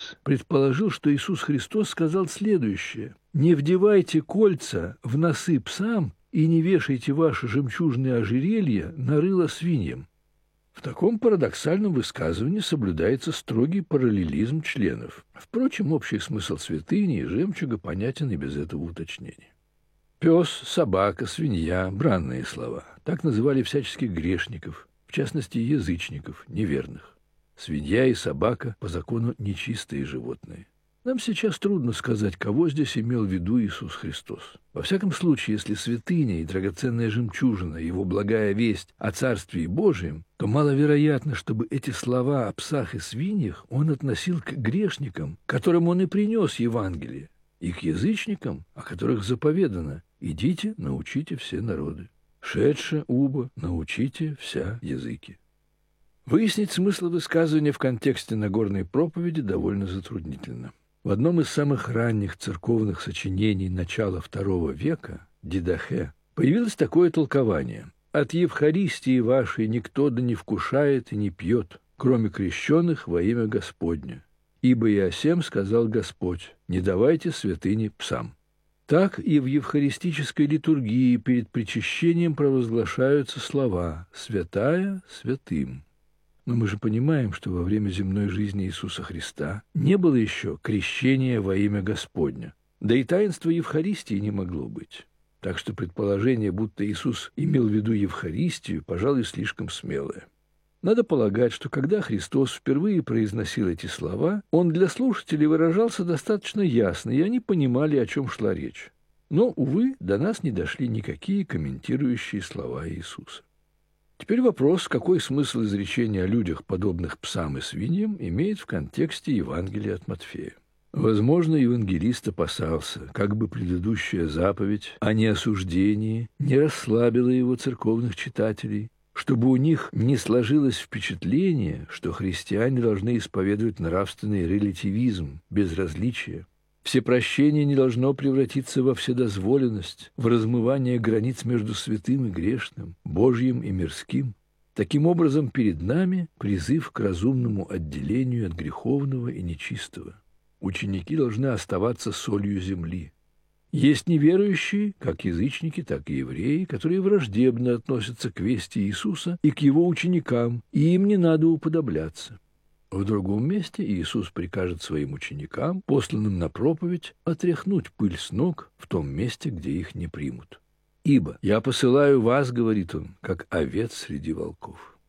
Феликс предположил, что Иисус Христос сказал следующее: «Не вдевайте кольца в носы псам и не вешайте ваши жемчужные ожерелья на рыло свиньям». В таком парадоксальном высказывании соблюдается строгий параллелизм членов. Впрочем, общий смысл святыни и жемчуга понятен и без этого уточнения. Пес, собака, свинья – бранные слова. Так называли всяческих грешников, в частности, язычников, неверных. Свинья и собака по закону нечистые животные. Нам сейчас трудно сказать, кого здесь имел в виду Иисус Христос. Во всяком случае, если святыня и драгоценная жемчужина, его благая весть о Царстве Божьем, то маловероятно, чтобы эти слова о псах и свиньях он относил к грешникам, которым он и принес Евангелие, и к язычникам, о которых заповедано: «Идите, научите все народы. Шедше уба, научите вся языки». Выяснить смысл высказывания в контексте Нагорной проповеди довольно затруднительно. В одном из самых ранних церковных сочинений начала II века, Дидахе, появилось такое толкование: «От Евхаристии вашей никто да не вкушает и не пьет, кроме крещенных во имя Господне. Ибо и о сем сказал Господь: не давайте святыни псам». Так и в евхаристической литургии перед причащением провозглашаются слова «святая святым». Но мы же понимаем, что во время земной жизни Иисуса Христа не было еще крещения во имя Господня, да и таинства Евхаристии не могло быть. Так что предположение, будто Иисус имел в виду Евхаристию, пожалуй, слишком смелое. Надо полагать, что когда Христос впервые произносил эти слова, он для слушателей выражался достаточно ясно, и они понимали, о чем шла речь. Но, увы, до нас не дошли никакие комментирующие слова Иисуса. Теперь вопрос, какой смысл изречения о людях, подобных псам и свиньям, имеет в контексте Евангелия от Матфея. Возможно, евангелист опасался, как бы предыдущая заповедь о неосуждении не расслабила его церковных читателей, чтобы у них не сложилось впечатление, что христиане должны исповедовать нравственный релятивизм, безразличие. Всепрощение не должно превратиться во вседозволенность, в размывание границ между святым и грешным, Божьим и мирским. Таким образом, перед нами призыв к разумному отделению от греховного и нечистого. Ученики должны оставаться солью земли. Есть неверующие, как язычники, так и евреи, которые враждебно относятся к вести Иисуса и к его ученикам, и им не надо уподобляться. В другом месте Иисус прикажет своим ученикам, посланным на проповедь, отряхнуть пыль с ног в том месте, где их не примут. «Ибо я посылаю вас, — говорит он, — как овец среди волков».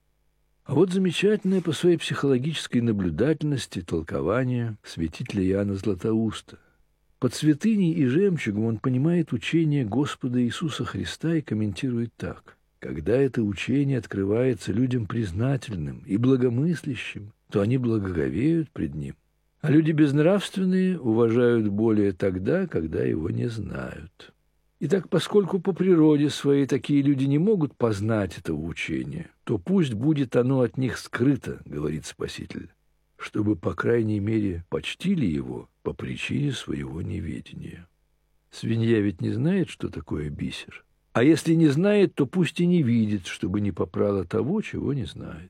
А вот замечательное по своей психологической наблюдательности толкование святителя Иоанна Златоуста. Под святыней и жемчугом он понимает учение Господа Иисуса Христа и комментирует так: «Когда это учение открывается людям признательным и благомыслящим, то они благоговеют пред ним, а люди безнравственные уважают более тогда, когда его не знают». Итак, поскольку по природе своей такие люди не могут познать этого учения, то пусть будет оно от них скрыто, говорит Спаситель, чтобы, по крайней мере, почтили его по причине своего неведения. Свинья ведь не знает, что такое бисер. А если не знает, то пусть и не видит, чтобы не попрала того, чего не знает.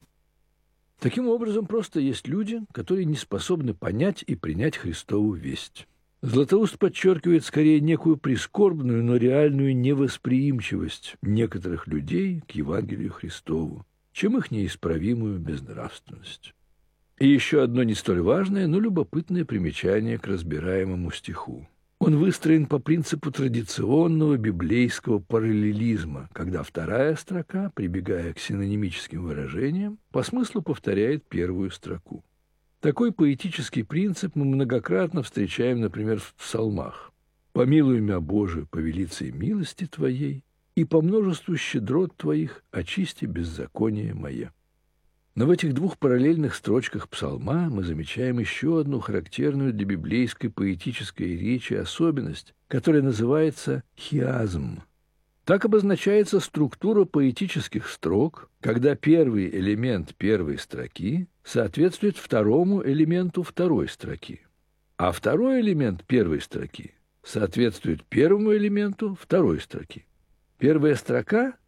Таким образом, просто есть люди, которые не способны понять и принять Христову весть. Златоуст подчеркивает скорее некую прискорбную, но реальную невосприимчивость некоторых людей к Евангелию Христову, чем их неисправимую безнравственность. И еще одно не столь важное, но любопытное примечание к разбираемому стиху. Он выстроен по принципу традиционного библейского параллелизма, когда вторая строка, прибегая к синонимическим выражениям, по смыслу повторяет первую строку. Такой поэтический принцип мы многократно встречаем, например, в псалмах. «Помилуй мя, Боже, по велицей милости Твоей, и по множеству щедрот Твоих очисти беззаконие мое». Но в этих двух параллельных строчках псалма мы замечаем еще одну характерную для библейской поэтической речи особенность, которая называется хиазм. Так обозначается структура поэтических строк, когда первый элемент первой строки соответствует второму элементу второй строки, а второй элемент первой строки соответствует первому элементу второй строки. Первая строка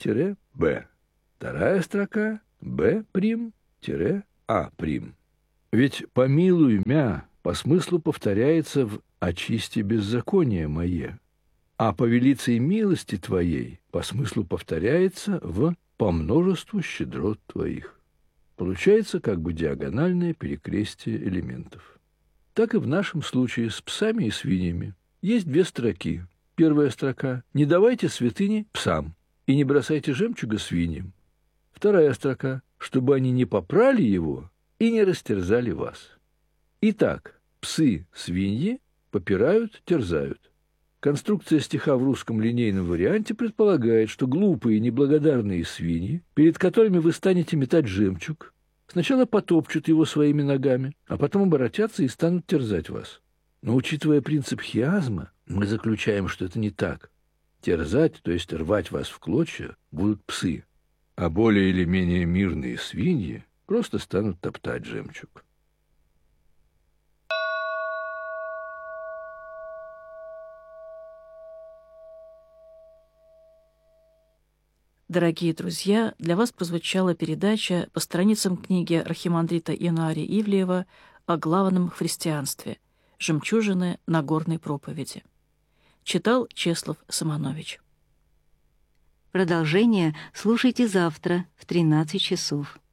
А-Б, вторая строка Б'-А'. Ведь «помилуй мя» по смыслу повторяется в «очисти беззаконие мое», а по велицей милости Твоей по смыслу повторяется в «по множеству щедрот Твоих». Получается как бы диагональное перекрестие элементов. Так и в нашем случае с псами и свиньями. Есть две строки. Первая строка «Не давайте святыни псам и не бросайте жемчуга свиньям». Вторая строка «Чтобы они не попрали его и не растерзали вас». Итак, псы, свиньи попирают, терзают. Конструкция стиха в русском линейном варианте предполагает, что глупые и неблагодарные свиньи, перед которыми вы станете метать жемчуг, сначала потопчут его своими ногами, а потом оборотятся и станут терзать вас. Но, учитывая принцип хиазма, мы заключаем, что это не так. Терзать, то есть рвать вас в клочья, будут псы, а более или менее мирные свиньи просто станут топтать жемчуг. Дорогие друзья, для вас прозвучала передача по страницам книги архимандрита Иоанна Ивлеева о главном христианстве «Жемчужины Нагорной проповеди». Читал Чеслав Самонович. Продолжение слушайте завтра в 13 часов.